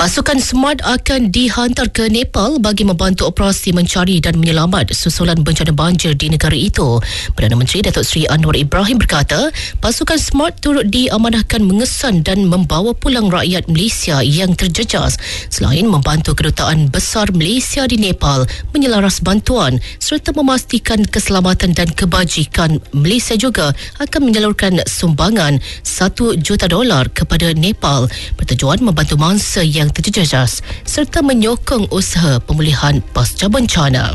Pasukan SMART akan dihantar ke Nepal bagi membantu operasi mencari dan menyelamat susulan bencana banjir di negara itu. Perdana Menteri Datuk Seri Anwar Ibrahim berkata, pasukan SMART turut diamanahkan mengesan dan membawa pulang rakyat Malaysia yang terjejas selain membantu Kedutaan Besar Malaysia di Nepal menyelaras bantuan serta memastikan keselamatan dan kebajikan. Malaysia juga akan menyalurkan sumbangan $1 juta kepada Nepal bertujuan membantu mangsa yang terjejas serta menyokong usaha pemulihan pasca bencana.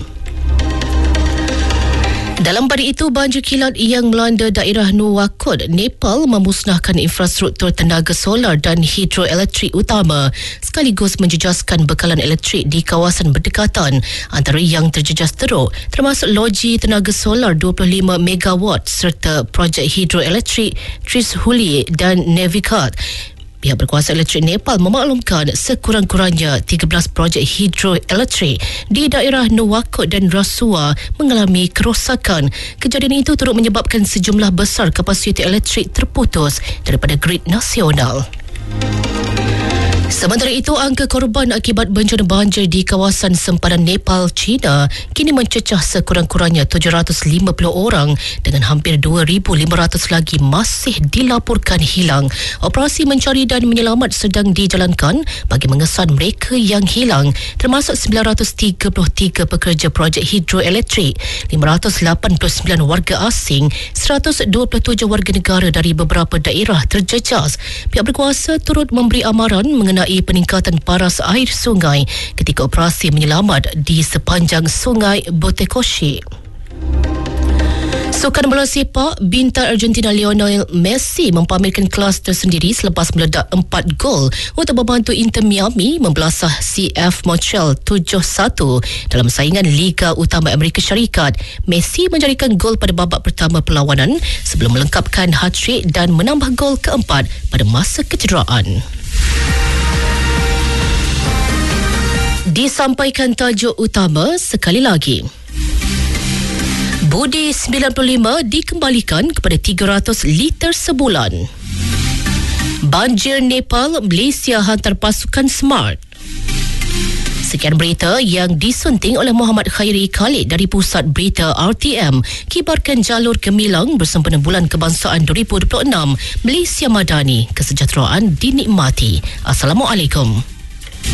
Dalam pada itu, banjir kilat yang melanda daerah Nuwakot, Nepal memusnahkan infrastruktur tenaga solar dan hidroelektrik utama sekaligus menjejaskan bekalan elektrik di kawasan berdekatan antara yang terjejas teruk termasuk loji tenaga solar 25 megawatt serta projek hidroelektrik Trishuli dan Nevikat. Pihak berkuasa elektrik Nepal memaklumkan sekurang-kurangnya 13 projek hidroelektrik di daerah Nuwakot dan Rasuwa mengalami kerosakan. Kejadian itu turut menyebabkan sejumlah besar kapasiti elektrik terputus daripada grid nasional. Sementara itu, angka korban akibat bencana banjir di kawasan sempadan Nepal, China kini mencecah sekurang-kurangnya 750 orang dengan hampir 2,500 lagi masih dilaporkan hilang. Operasi mencari dan menyelamat sedang dijalankan bagi mengesan mereka yang hilang termasuk 933 pekerja projek hidroelektrik, 589 warga asing, 127 warga negara dari beberapa daerah terjejas. Pihak berkuasa turut memberi amaran mengenai peningkatan paras air sungai ketika operasi menyelamat di sepanjang sungai Botekoshi. Sukan bola sepak, bintang Argentina Lionel Messi mempamerkan kelas tersendiri selepas meledak 4 gol untuk membantu Inter Miami membelasah CF Montreal 7-1 dalam saingan Liga Utama Amerika Syarikat. Messi menjadikan gol pada babak pertama perlawanan sebelum melengkapkan hat-trick dan menambah gol keempat pada masa kecederaan. Disampaikan tajuk utama sekali lagi. Budi 95 dikembalikan kepada 300 liter sebulan. Banjir Nepal, Malaysia hantar pasukan SMART. Sekian berita yang disunting oleh Muhammad Khairi Khalid dari Pusat Berita RTM. Kibarkan jalur gemilang bersempena Bulan Kebangsaan 2026. Malaysia Madani, kesejahteraan dinikmati. Assalamualaikum.